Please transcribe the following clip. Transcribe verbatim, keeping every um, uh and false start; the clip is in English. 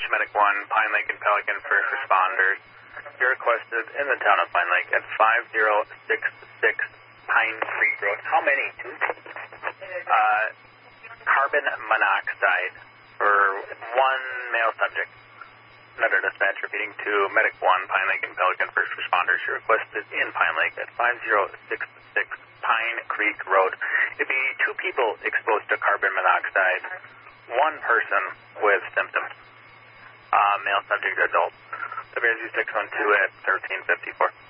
Medic one, Pine Lake and Pelican first responders. You're requested in the town of Pine Lake at five zero six six Pine Creek Road. How many? Two? Uh, carbon monoxide for one male subject. Another dispatch repeating to Medic one, Pine Lake and Pelican first responders. You're requested in Pine Lake at five zero six six Pine Creek Road. It'd be two people exposed to carbon monoxide, one person with symptoms. Uh, male subject adult. W S U six one two at thirteen fifty-four.